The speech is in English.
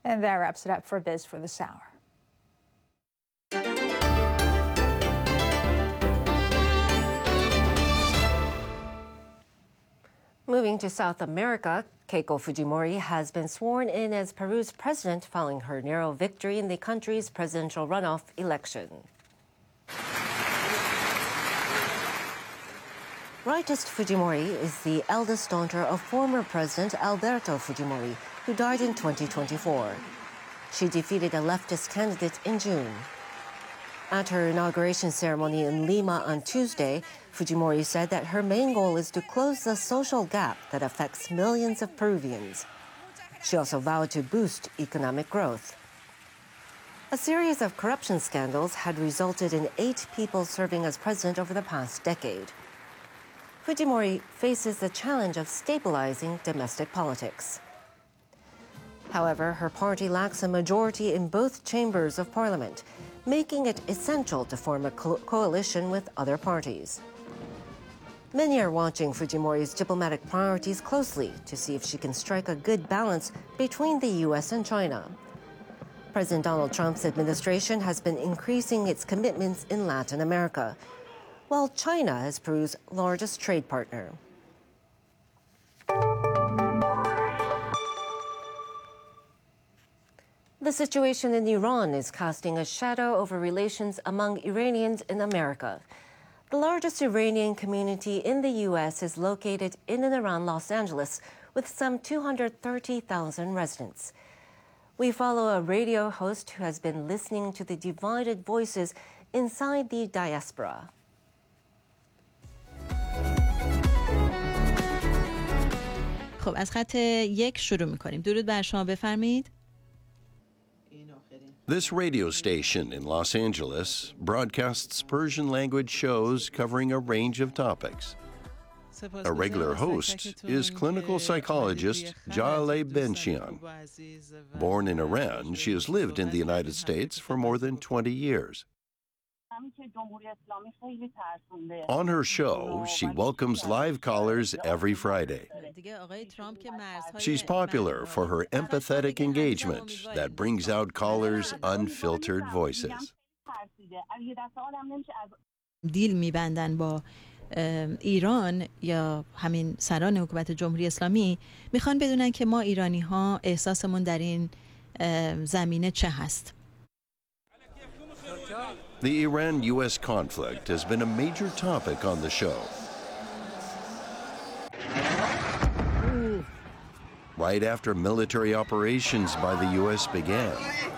And that wraps it up for Biz for this hour. Moving to South America, Keiko Fujimori has been sworn in as Peru's president following her narrow victory in the country's presidential runoff election. Rightist Fujimori is the eldest daughter of former President Alberto Fujimori, who died in 2024. She defeated a leftist candidate in June. At her inauguration ceremony in Lima on Tuesday, Fujimori said that her main goal is to close the social gap that affects millions of Peruvians. She also vowed to boost economic growth. A series of corruption scandals had resulted in 8 people serving as president over the past decade. Fujimori faces the challenge of stabilizing domestic politics. However, her party lacks a majority in both chambers of parliament, making it essential to form a coalition with other parties. Many are watching Fujimori's diplomatic priorities closely to see if she can strike a good balance between the U.S. and China. President Donald Trump's administration has been increasing its commitments in Latin America, while China is Peru's largest trade partner. The situation in Iran is casting a shadow over relations among Iranians in America. The largest Iranian community in the U.S. is located in and around Los Angeles, with some 230,000 residents. We follow a radio host who has been listening to the divided voices inside the diaspora. خب از خط 1 شروع می‌کنیم. درود بر شما، بفرمایید. This radio station in Los Angeles broadcasts Persian language shows covering a range of topics. A regular host is clinical psychologist Jaleh Benshian. Born in Iran, she has lived in the United States for more than 20 years. On her show, she welcomes live callers every Friday. She's popular for her empathetic engagement that brings out callers' unfiltered voices. دیل می‌بندن با ایران یا همین سران حکومت جمهوری اسلامی، میخوان بدونن که ما ایرانی‌ها احساسمون در این زمینه چه هست. The Iran-U.S. conflict has been a major topic on the show. Right after military operations by the U.S. began,